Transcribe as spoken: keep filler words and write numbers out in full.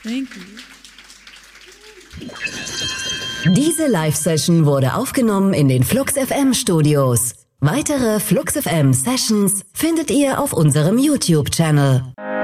Thank you. Diese Live-Session wurde aufgenommen in den Flux F M Studios. Weitere Flux F M Sessions findet ihr auf unserem YouTube-Channel.